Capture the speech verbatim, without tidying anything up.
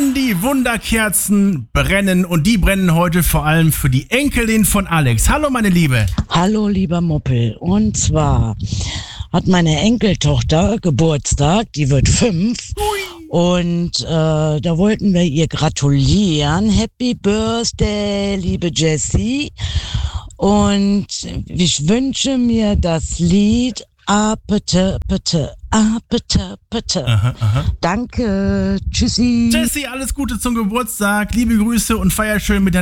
denn die Wunderkerzen brennen und die brennen heute vor allem für die Enkelin von Alex. Hallo meine Liebe. Hallo lieber Moppel. Und zwar hat meine Enkeltochter Geburtstag, die wird fünf. Ui. Und äh, da wollten wir ihr gratulieren. Happy Birthday, liebe Jessie. Und ich wünsche mir das Lied Apete, Pete, Apete, Pete. Aha, aha. Danke, tschüssi. Jessie, alles Gute zum Geburtstag. Liebe Grüße und feier schön mit der